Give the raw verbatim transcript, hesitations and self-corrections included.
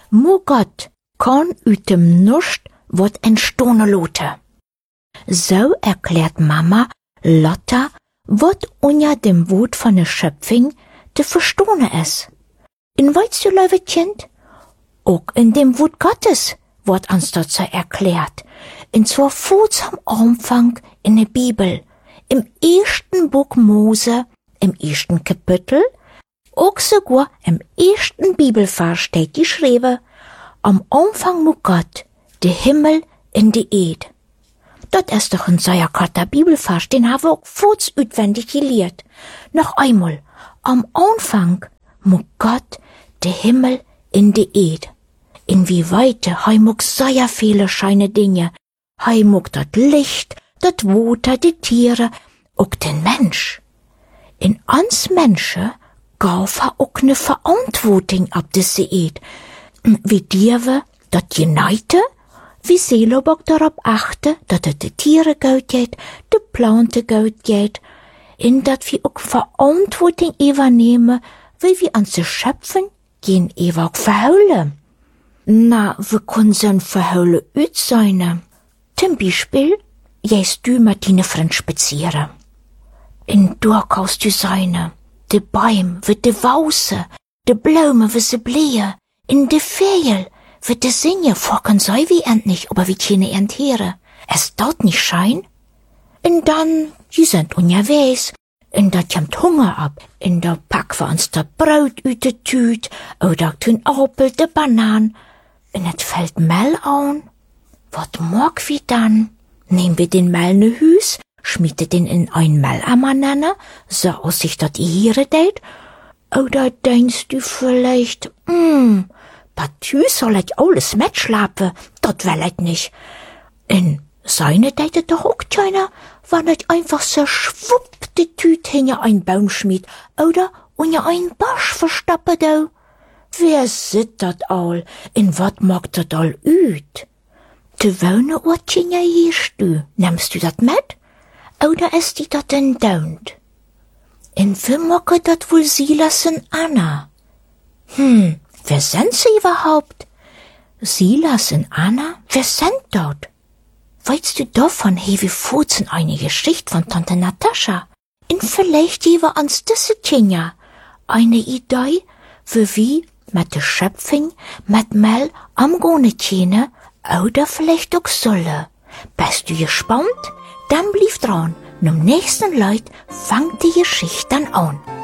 Mo Gott kann ut dem Nuscht wat entstone lote. So erklärt Mama Lotta, wat unja dem Wort von der Schöpfung te verstone es. In weißt du, liebe Kind? Auch in dem Wort Gottes wird uns dazu erklärt. Und zwar kurz am Anfang in der Bibel, im ersten Buch Mose, im ersten Kapitel, auch sogar im ersten Bibelvers steht geschrieben, am Anfang mu Gott, de Himmel in die Erd. Dat ist doch ein sehr korter Bibelvers, den haben wir auch kurz auswendig gelehrt. Noch einmal, am Anfang mu Gott, de Himmel in die Erd. Inwieweit hei muck sehr viele scheine Dinge. Hei muck dat Licht, dat Water, die Tiere, auch den Mensch. In uns Menschen gauf er auch ne Verantwortung ab diese Erd. Wie dir wir dat geneite, wie Seelobock darauf achte, dat es de Tiere gut geht, de Planten gut geht, in dat wir auch Verantwortung übernehmen, wie wir uns schöpfen, gehen ewa auch verheulen. Na, wie können sie ein Verheulen üt sein? Zum Beispiel, gehst du mit deinen Freunden spazieren. In Dorkaus du seine, de Bäume wird de Wause, de Blumen wie sie blühen, in de Vögel wird de singen, vorken sei wie endlich, aber wie keine Entiere. Es dort nicht schein? Und dann, die sind unterwegs, und da kommt Hunger ab, und da packen wir uns da Brot ut de Tüt, oder tun Apfel, de Banan, und et fällt Mehl an. Wat mag wir dann? Nehmen wir den Mehl ne Hüs, schmiedet den in ein Mehlammer nenne, so aus sich dat ihre deit? Oder denkst du vielleicht, hm, Patü soll et alles mitschlapen, dat will et nicht. In seine Deite doch auch keiner, wann et einfach so schwupp de Tüt hinter ein Baum schmied, oder unter ein Basch verstappe do. Wer sit dat all, in wat mag dat all üt? De wohne Ortchen ja hierst du, nimmst du dat mit? Oder ist die dat denn daunt? In wie mag dat wohl Silas und Anna? Hm, wer sind sie überhaupt? Silas und Anna, wer sind dort? Weißt du davon, hey, wie furzen eine Geschichte von Tante Natascha? Und vielleicht jewe ans diese Tinja eine Idee, für wie mit der Schöpfung, mit Mel am Gonetjene, oder vielleicht auch solle. Bist du gespannt? Dann blieb dran. Und am nächsten Leut fangt die Geschichte dann an.